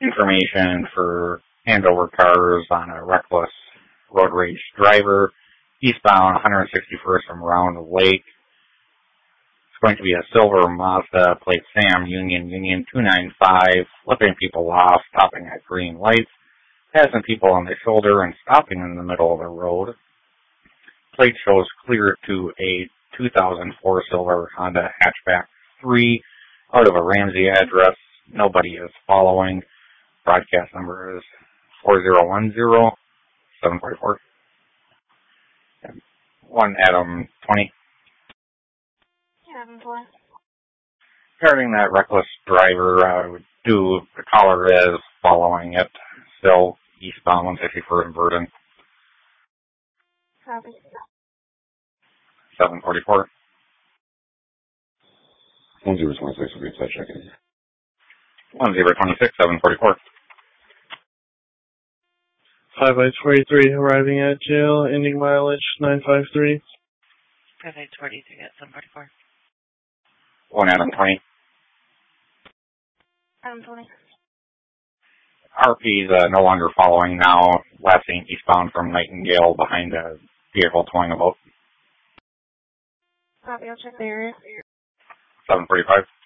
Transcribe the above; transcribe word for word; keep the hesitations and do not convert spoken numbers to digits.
information for handover cars on a reckless road rage driver, eastbound one sixty-first from Round Lake. It's going to be a silver Mazda, plate Sam, Union, Union two nine five, flipping people off, stopping at green lights, passing people on the shoulder, and stopping in the middle of the road. Plate shows clear to a two thousand four silver Honda hatchback three out of a Ramsey address. Nobody is following. Broadcast number is four zero one zero, seven four four. one Adam twenty. Adam twenty. Regarding that reckless driver, I would do, the caller is following it, still eastbound one sixty-first in Verdon. Copy. seven forty-four. one zero two six will be a check-in. one zero two six, seven forty-four. five eight forty-three arriving at jail, ending mileage nine five three. five eight forty-three at seven forty-four. one Adam twenty. Adam twenty. R P's uh, no longer following now, last seen eastbound from Nightingale behind a vehicle towing a boat. Copy, I'll check the area. seven forty-five.